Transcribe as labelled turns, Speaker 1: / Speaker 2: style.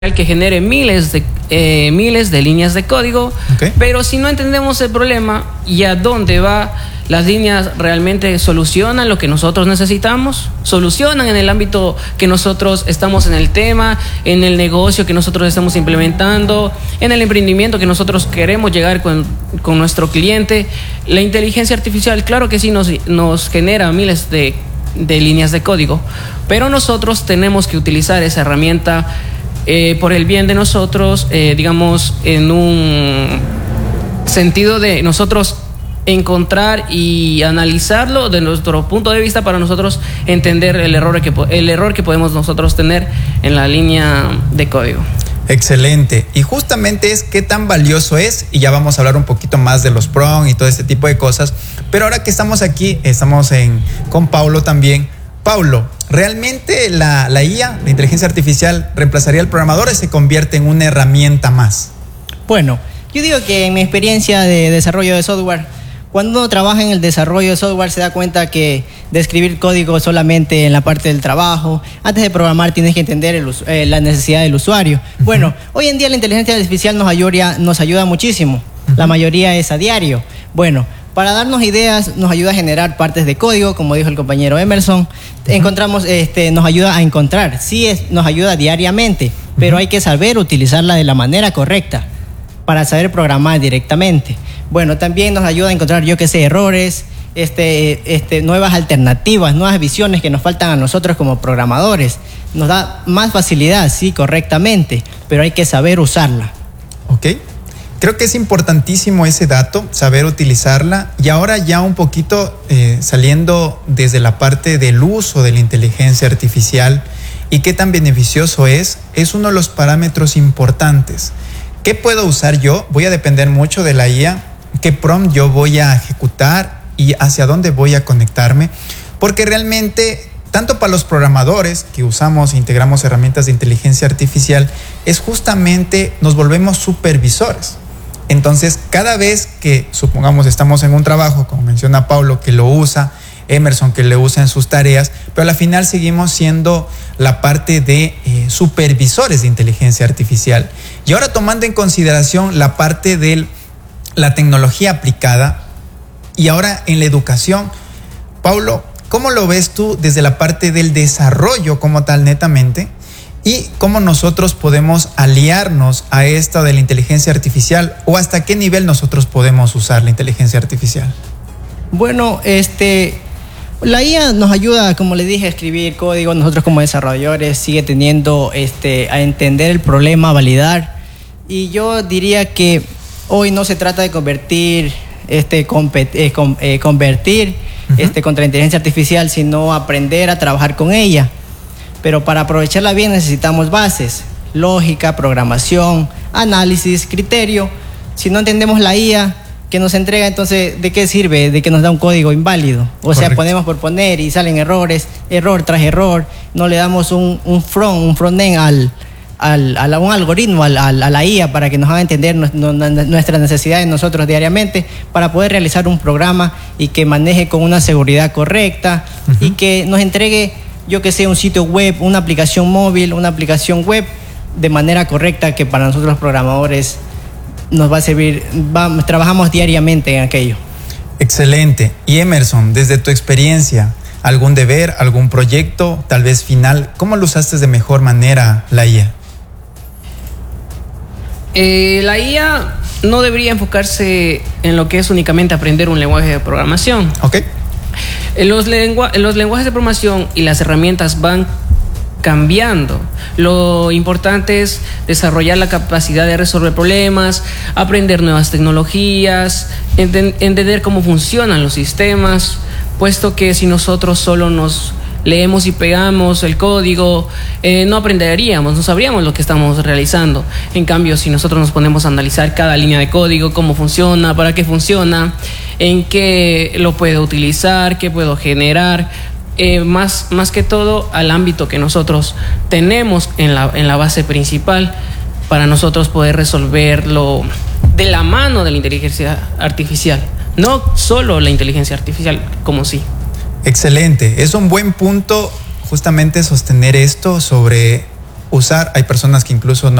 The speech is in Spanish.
Speaker 1: que genere miles de líneas de código, pero si no entendemos el problema y a dónde va, las líneas realmente solucionan lo que nosotros necesitamos, solucionan en el ámbito que nosotros estamos en el tema, en el negocio que nosotros estamos implementando, en el emprendimiento que nosotros queremos llegar con nuestro cliente. La inteligencia artificial, claro que sí, nos genera miles de líneas de código, pero nosotros tenemos que utilizar esa herramienta por el bien de nosotros, digamos, en un sentido de nosotros encontrar y analizarlo de nuestro punto de vista para nosotros entender el error que podemos nosotros tener en la línea de código.
Speaker 2: Excelente. Y justamente es qué tan valioso es, y ya vamos a hablar un poquito más de los PROM y todo este tipo de cosas, pero ahora que estamos aquí, con Paulo también. Paulo, ¿realmente la IA, la inteligencia artificial, reemplazaría al programador o se convierte en una herramienta más?
Speaker 3: Bueno, yo digo que en mi experiencia de desarrollo de software, cuando uno trabaja en el desarrollo de software se da cuenta que de escribir código solamente en la parte del trabajo, antes de programar tienes que entender la necesidad del usuario. Bueno, hoy en día la inteligencia artificial nos ayuda muchísimo, la mayoría es a diario. Bueno, para darnos ideas, nos ayuda a generar partes de código, como dijo el compañero Emerson. Nos ayuda a encontrar, nos ayuda diariamente, pero hay que saber utilizarla de la manera correcta para saber programar directamente. Bueno, también nos ayuda a encontrar, errores, nuevas alternativas, nuevas visiones que nos faltan a nosotros como programadores. Nos da más facilidad, sí, correctamente, pero hay que saber usarla.
Speaker 2: Ok. Creo que es importantísimo ese dato, saber utilizarla. Y ahora ya un poquito saliendo desde la parte del uso de la inteligencia artificial y qué tan beneficioso es uno de los parámetros importantes. ¿Qué puedo usar yo? Voy a depender mucho de la IA. ¿Qué prompt yo voy a ejecutar y hacia dónde voy a conectarme? Porque realmente, tanto para los programadores que usamos e integramos herramientas de inteligencia artificial, es justamente nos volvemos supervisores. Entonces, cada vez que, supongamos, estamos en un trabajo, como menciona Paulo, que lo usa, Emerson, que lo usa en sus tareas, pero al final seguimos siendo la parte de supervisores de inteligencia artificial. Y ahora tomando en consideración la parte de la tecnología aplicada y ahora en la educación, Paulo, ¿cómo lo ves tú desde la parte del desarrollo como tal netamente? ¿Y cómo nosotros podemos aliarnos a esta de la inteligencia artificial o hasta qué nivel nosotros podemos usar la inteligencia artificial?
Speaker 3: Bueno, la IA nos ayuda, como les dije, a escribir código. Nosotros como desarrolladores sigue teniendo a entender el problema, a validar. Y yo diría que hoy no se trata de convertir contra la inteligencia artificial, sino aprender a trabajar con ella. Pero para aprovecharla bien necesitamos bases, lógica, programación, análisis, criterio. Si no entendemos la IA que nos entrega, entonces, ¿de qué sirve? De que nos da un código inválido. O sea, ponemos por poner y salen errores, error tras error. No le damos un front-end a un algoritmo, a la IA, para que nos haga entender nuestras necesidades nosotros diariamente, para poder realizar un programa y que maneje con una seguridad correcta y que nos entregue, un sitio web, una aplicación móvil, una aplicación web de manera correcta, que para nosotros los programadores nos va a servir. Trabajamos diariamente en aquello.
Speaker 2: Excelente. Y Emerson, desde tu experiencia, ¿algún deber, algún proyecto, tal vez final? ¿Cómo lo usaste de mejor manera la IA?
Speaker 1: La IA no debería enfocarse en lo que es únicamente aprender un lenguaje de programación.
Speaker 2: Ok.
Speaker 1: Los lenguajes de programación y las herramientas van cambiando. Lo importante es desarrollar la capacidad de resolver problemas, aprender nuevas tecnologías, entender cómo funcionan los sistemas, puesto que si nosotros solo nos leemos y pegamos el código, no aprenderíamos, no sabríamos lo que estamos realizando. En cambio, si nosotros nos ponemos a analizar cada línea de código, cómo funciona, para qué funciona, en qué lo puedo utilizar, qué puedo generar, más que todo al ámbito que nosotros tenemos en la base principal, para nosotros poder resolverlo de la mano de la inteligencia artificial, no solo la inteligencia artificial como sí.
Speaker 2: Excelente, es un buen punto justamente sostener esto sobre usar, hay personas que incluso no